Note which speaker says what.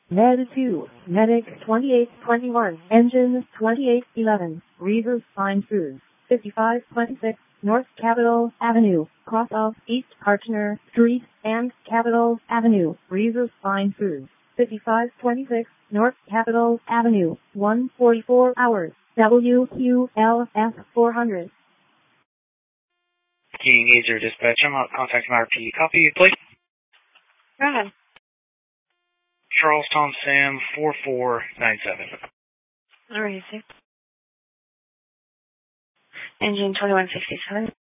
Speaker 1: Med 2, Medic 2821, Engine 2811, Reaver Fine Foods, 5526, North Capitol Avenue, cross of East Partner Street and Capitol Avenue, Reaver Fine Foods, 5526, North Capitol Avenue, 144 hours, WQLF 400.
Speaker 2: King Azer Dispatch, I'm out contacting RP. Copy, please.
Speaker 3: Go ahead.
Speaker 2: Charles Tom Sam 4497.
Speaker 3: All right, Engine 2167.